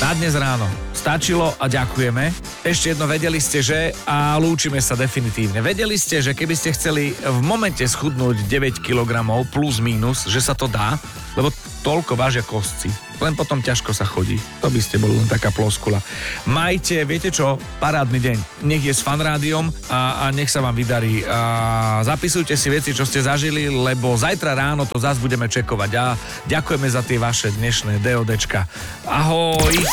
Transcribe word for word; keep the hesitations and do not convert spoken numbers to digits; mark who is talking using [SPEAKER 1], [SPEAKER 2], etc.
[SPEAKER 1] Na dnes ráno stačilo a ďakujeme. Ešte jedno, vedeli ste, že a lúčime sa definitívne. Vedeli ste, že keby ste chceli v momente schudnúť deväť kilogramov plus mínus, že sa to dá, lebo toľko vážia kostci. Len potom ťažko sa chodí. To by ste boli len taká ploskula. Majte, viete čo, parádny deň. Nech je s Fanrádiom a, a nech sa vám vydarí. A zapisujte si veci, čo ste zažili, lebo zajtra ráno to zás budeme čekovať. A ďakujeme za tie vaše dnešné DODčka. Ahoj!